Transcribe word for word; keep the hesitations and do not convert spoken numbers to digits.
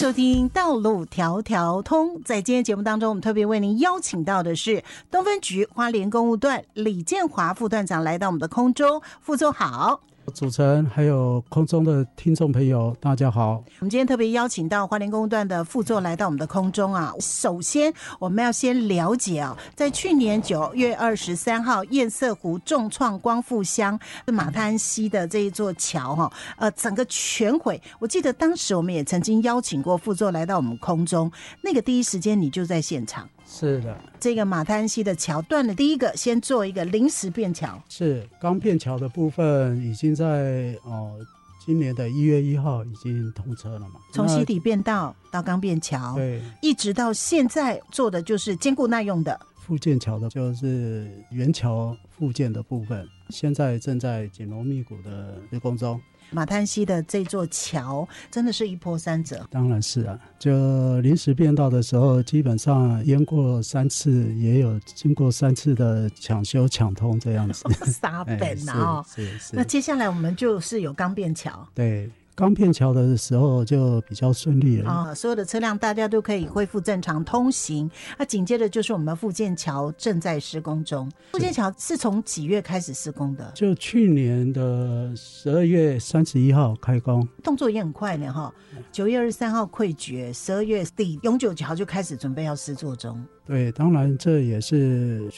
收听道路条条通。在今天节目当中，我们特别为您邀请到的是东分局花莲公务段李建华副段长来到我们的空中。副座好。 主持人还有空中的听众朋友大家好。 我们今天特别邀请到花莲公务段的副座来到我们的空中啊。首先我们要先了解啊，在去年九月二十三号堰塞湖重创光复乡马滩溪的这一座桥哈，呃，整个全毁。我记得当时我们也曾经邀请过副座来到我们空中，那个第一时间你就在现场。 是的， 这个马滩溪的桥断了，第一个先做一个临时便桥， 是钢片桥的部分已经在哦今年的一月一号已经通车了嘛， 从溪底便道到钢便桥， 对， 一直到现在做的就是坚固耐用的复建桥的，就是原桥复建的部分，现在正在紧锣密鼓的施工中。 马滩溪的这座桥真的是一波三折。 当然是啊，就临时变道的时候基本上淹过三次，也有经过三次的抢修抢通这样子。 撒本啊、哦哎、是是是。 那接下来我们就是有钢便桥。 对，钢片桥的时候就比较顺利了啊、哦，所有的车辆大家都可以恢复正常通行。那紧接着就是我们复建桥正在施工中。复建桥是从几月开始施工的？ 就去年的十二月三十一号开工， 动作也很快呢哈。九月二十三号溃决，十二月底永久桥就开始准备要施作中。 对，当然这也是